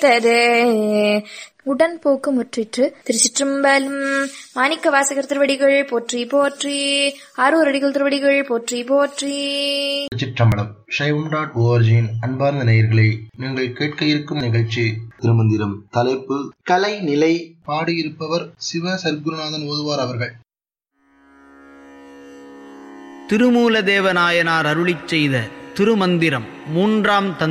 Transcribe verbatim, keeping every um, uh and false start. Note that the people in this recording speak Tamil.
உடன்போக்கு முற்றிற்று. திருச்சிற்றம்பலம். மாணிக்க வாசகர் திருவடிகள் போற்றி போற்றி. ஆரூர் அடிகள் திருவடிகள் போற்றி போற்றி. திருச்சிற்றம்பலம். சைவம் டாட் ஓஆர்ஜியின் அன்பார்ந்த நேயர்களே, நீங்கள் கேட்க இருக்கும் நிகழ்ச்சி திருமந்திரம். தலைப்பு கலை நிலை. பாடியிருப்பவர் சிவ சர்க்குருநாதன் ஓதுவார் அவர்கள். திருமூலதேவநாயனார் அருளிச் செய்த திருமந்திரம் மூன்றாம்